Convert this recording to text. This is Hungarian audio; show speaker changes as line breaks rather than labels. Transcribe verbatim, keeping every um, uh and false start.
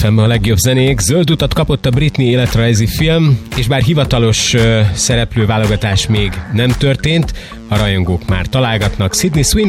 ef em-ben a legjobb zenék. Zöld utat kapott a Britney életrajzi film, és bár hivatalos uh, szereplőválogatás még nem történt, a rajongók már találgatnak. Sydney Sweeney